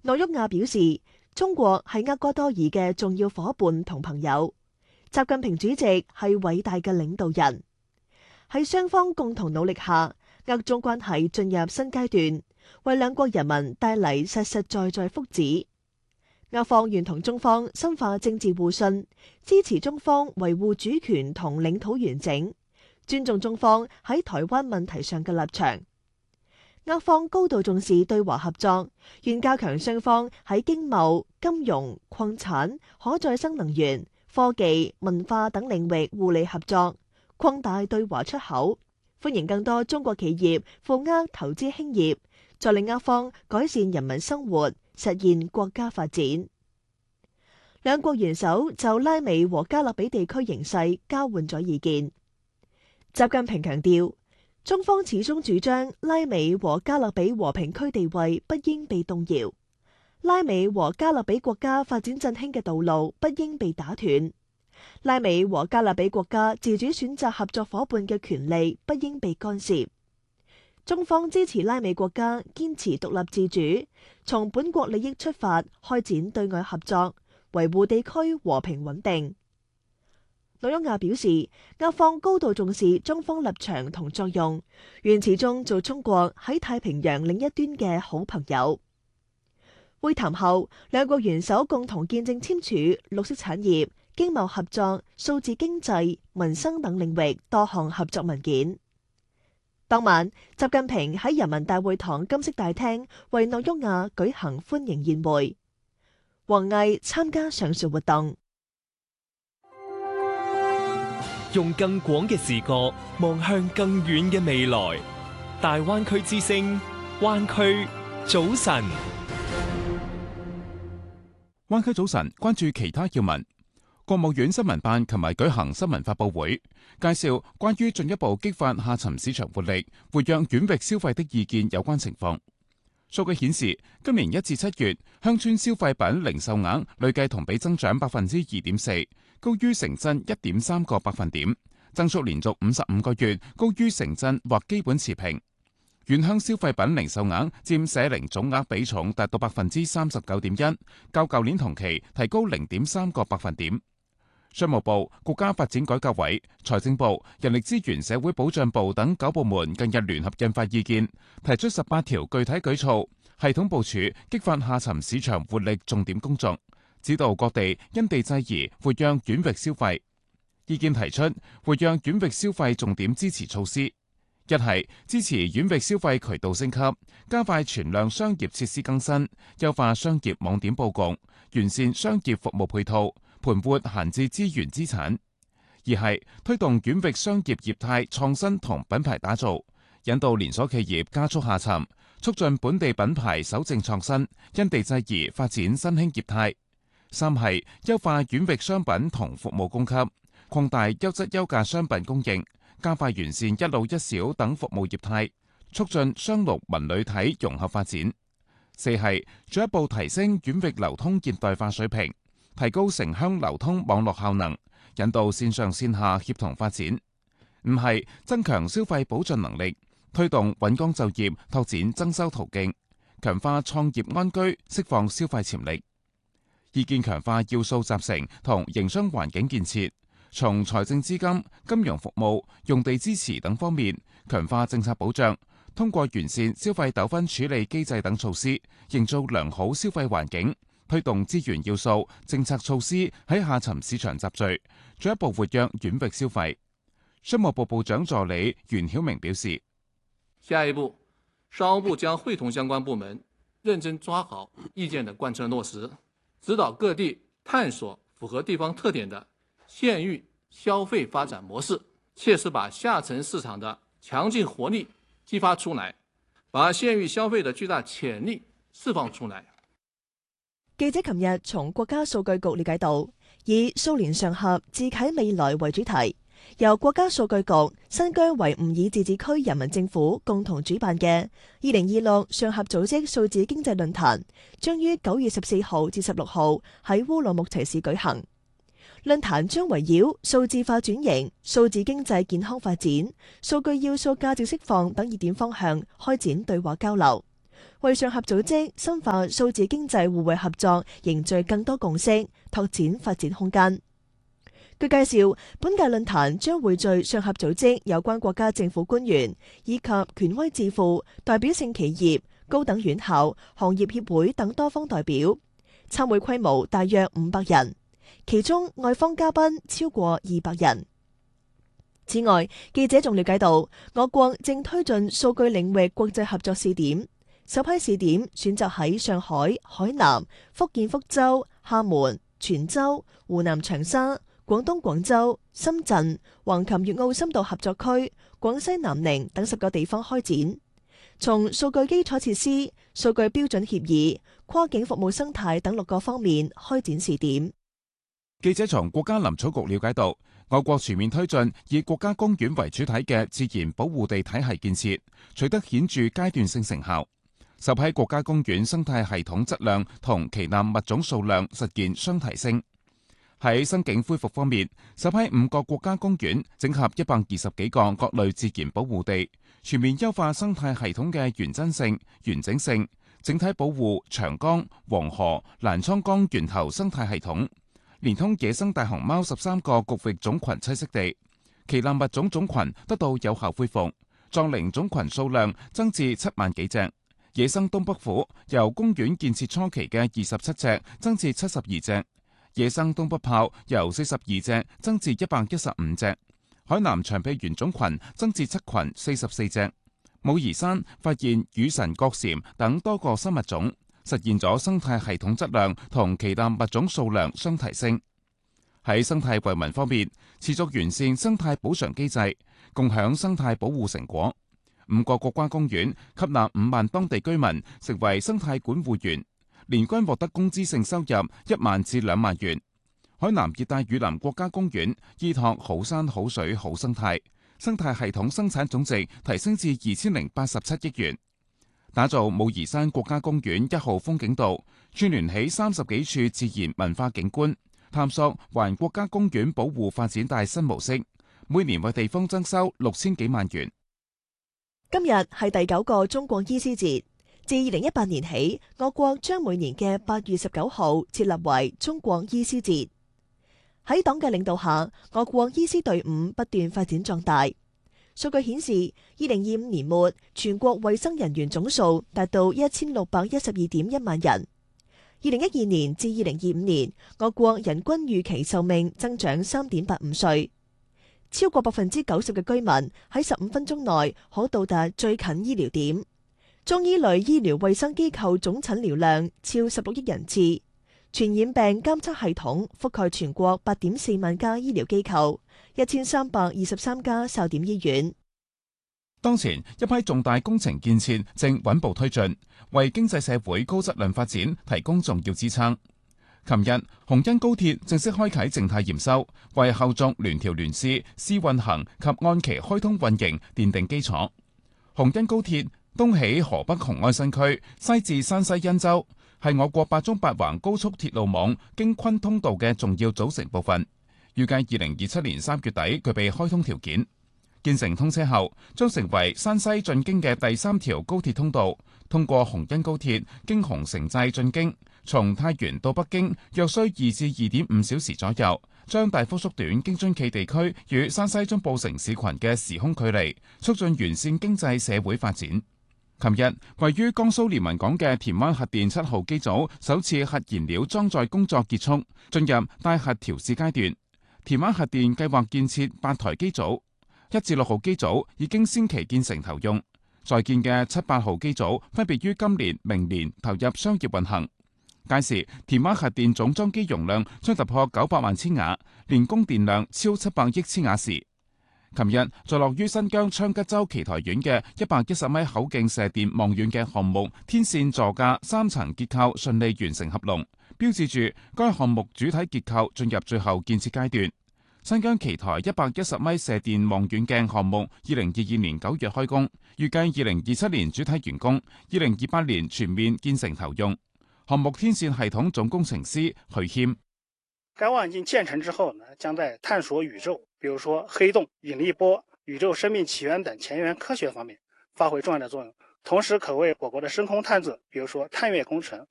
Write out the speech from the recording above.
諾沃亞表示，中國係厄瓜多爾嘅重要伙伴同朋友。習近平主席係偉大嘅領導人。喺雙方共同努力下，厄中關係進入新階段，為兩國人民帶嚟實實在在福祉。厄方願同中方深化政治互信，支持中方維護主權同領土完整，尊重中方喺台灣問題上嘅立場。厄方高度重視對華合作，願加強雙方喺經貿、金融、礦產、可再生能源、科技、文化等領域互利合作，擴大對華出口，歡迎更多中國企業赴厄投資興業，再令厄方改善人民生活，實現國家發展。兩國元首就拉美和加勒比地區形勢交換咗意見。習近平強調，中方始終主張拉美和加勒比和平區地位不應被動搖，拉美和加勒比國家發展振興嘅道路不應被打斷，拉美和加勒比國家自主選擇合作伙伴嘅權利不應被干涉。中方支持拉美國家堅持獨立自主，從本國利益出發開展對外合作，維護地區和平穩定。諾沃亞表示，厄方高度重視中方立場同作用，願始終做中國喺太平洋另一端嘅好朋友。會談後，兩國元首共同見證簽署綠色產業、經貿合作、數字經濟、民生等領域多項合作文件。當晚，習近平喺人民大會堂金色大廳為諾沃亞舉行歡迎宴會，王毅參加上述活動。 用更廣嘅視角望向更遠嘅未來，大灣區之聲，灣區早晨。 灣區早晨，關注其他要聞。國務院新聞辦琴日舉行新聞發佈會，介紹關於進一步激發下沉市場活力、活躍遠域消費的意見有關情況。數據顯示，今年1至7月，鄉村消費品零售額累計同比增長2.4%，高於城鎮1.3個百分點，增速連續55個月高於城鎮或基本持平。縣鄉消費品零售額佔社零總額比重達到39.1%，較舊年同期提高0.3個百分點。商務部、國家發展改革委、財政部、人力資源社會保障部等9部門近日聯合印發意見，提出18條具體舉措，系統部署激發下沉市場活力重點工作，指導各地因地制宜活躍遠域消費。意見提出活躍遠域消費重點支持措施，一係支持遠域消費渠道升級，加快存量商業設施更新，優化商業網點佈局，完善商業服務配套，盤活閒置資源資產；二係推動遠域商業業態創新同品牌打造，引導連鎖企業加速下沉，促進本地品牌守正創新，因地制宜發展新興業態；三係優化遠域商品同服務供給，擴大優質優價商品供應，加快完善一老一小等服務業態，促進雙陸文旅體融合發展；四係進一步提升遠域流通現代化水平，提高城鄉流通網絡效能，引導線上線下協同發展；五係增強消費保障能力，推動穩崗就業，拓展增收途徑，強化創業安居，釋放消費潛力。意見強化要素集成同營商環境建設，從財政資金、金融服務、用地支持等方面強化政策保障，通過完善消費糾紛處理機制等措施，營造良好消費環境，推動資源要素、政策措施喺下沉市場集聚，進一步活躍遠域消費。商務部部長助理袁曉明表示， 下一步，商務部將會同相關部門認真抓好意見的貫徹落實，指導各地探索符合地方特點的縣域消費發展模式，切實把下沉市場的強勁活力激發出來，把縣域消費的巨大潛力釋放出來。 記者琴日從國家數據局了解到，以數年上合自啟未來為主題，由國家數據局、新疆維吾爾自治區人民政府共同主辦嘅2026上合組織數字經濟論壇，將於9月14號至16號喺烏魯木齊市舉行。論壇將圍繞數字化轉型、數字經濟健康發展、數據要素價值釋放等熱點方向開展對話交流， 為上合組織深化數字經濟互惠合作凝聚更多共識，拓展發展空間。據介紹，本屆論壇將匯聚上合組織有關國家政府官員以及權威智庫、代表性企業、高等院校、行業協會等多方代表，參會規模大約500人，其中外方嘉賓超過200人。此外，記者仲了解到，我國正推進數據領域國際合作試點，首批試點選擇喺上海、海南、福建福州、廈門、泉州、湖南長沙、廣東廣州、深圳、橫琴粵澳深度合作區、廣西南寧等10個地方開展，從數據基礎設施、數據標準協議、跨境服務生態等6個方面開展試點。 記者從國家林草局了解到，我國全面推進以國家公園為主體嘅自然保護地體系建設，取得顯著階段性成效。首批國家公園生態系統質量同旗艦物種數量實現雙提升。喺生境恢復方面，首批5個國家公園整合120幾個各類自然保護地，全面優化生態系統嘅原真性、完整性，整體保護長江、黃河、瀾滄江源頭生態系統，連通野生大熊貓13個局域種群棲息地，旗艦物種種群得到有效恢復，壯羚種群數量增至7萬幾隻，野生東北虎由公園建設初期嘅27隻增至72隻。野生東北豹由42隻增至115隻，海南長臂猿種群增至7群44隻。武夷山發現羽神角蟾等多個新物種，實現咗生態系統質量同旗艦物種數量雙提升。喺生態惠民方面，持續完善生態補償機制，共享生態保護成果。5個國家公園吸納5萬當地居民成為生態管護員，年均獲得工資性收入1萬至2萬元。海南熱帶雨林國家公園依託好山好水好生態，生態系統生產總值提升至2087億元。打造武夷山國家公園1號風景道，串聯起30幾處自然文化景觀，探索環國家公園保護發展大新模式，每年為地方增收6000幾萬元。 今日係第9個中國醫師節。自2018年起，我國將每年嘅8月19號設立為中國醫師節。喺黨嘅領導下，我國醫師隊伍不斷發展壯大。數據顯示，2025年末全國衛生人員總數達到1612.1萬人。2012年至2025年，我國人均預期壽命增長3.85歲，超過90%嘅居民喺15分鐘內可到達最近醫療點。中醫類醫療衛生機構總診療量超16億人次，傳染病監測系統覆蓋全國8.4萬家醫療機構，1323家哨點醫院。 當前一批重大工程建設正穩步推進，為經濟社會高質量發展提供重要支撐。琴日，紅茵高鐵正式開啟靜態驗收，為後續聯調聯試、試運行及按期開通運營奠定基礎。紅茵高鐵東起河北雄安新區，西至山西忻州，係我國8縱8橫高速鐵路網京昆通道嘅重要組成部分。預計2027年3月底具備開通條件。建成通車後，將成為山西進京嘅第3條高鐵通道。通過紅茵高鐵經洪城寨進京，從太原到北京約需2至2.5小時左右，將大幅縮短京津冀地區與山西中部城市群嘅時空距離，促進完善經濟社會發展。琴日，位於江蘇連雲港嘅田灣核電7號機組首次核燃料裝載工作結束，進入待核調試階段。田灣核電計劃建設8台機組，1至6號機組已經先期建成投用，在建嘅7、8號機組分別於今年、明年投入商業運行。屆時，田灣核電總裝機容量將突破900萬千瓦，年供電量超700億千瓦時。琴日坐落於新疆昌吉州奇台縣嘅110米口徑射電望遠鏡項目天線座架3層結構順利完成合龍，標誌住該項目主體結構進入最後建設階段。新疆奇台110米射電望遠鏡項目2022年9月開工，預計2027年主體完工，2028年全面建成投用。項目天線系統總工程師許謙： 該望遠鏡建成之後呢，將在探索宇宙，比如說黑洞、引力波、宇宙生命起源等前沿科學方面發揮重要的作用， 同时可为我国的深空探测，比如说探月工程